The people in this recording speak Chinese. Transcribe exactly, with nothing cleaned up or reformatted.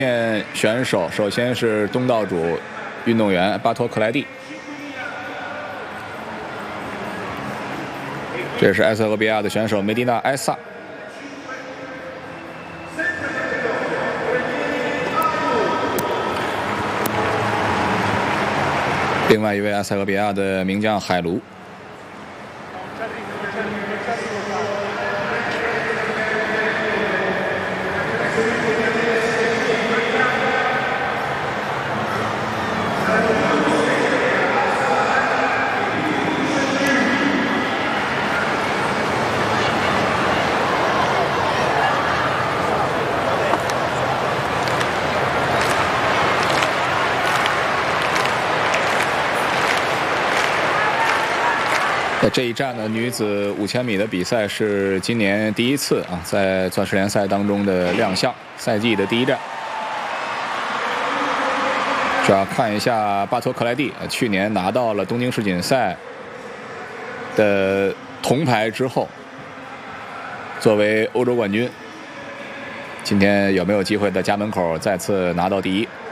面选手首先是东道主运动员巴托克莱蒂，这是埃塞俄比亚的选手梅迪纳埃萨。另外一位埃塞俄比亚的名将海卢。 在这一站呢，女子五千米的比赛是今年第一次啊，在钻石联赛当中的亮相，赛季的第一站。主要看一下巴托克莱蒂，去年拿到了东京世锦赛的铜牌之后，作为欧洲冠军，今天有没有机会在家门口再次拿到第一？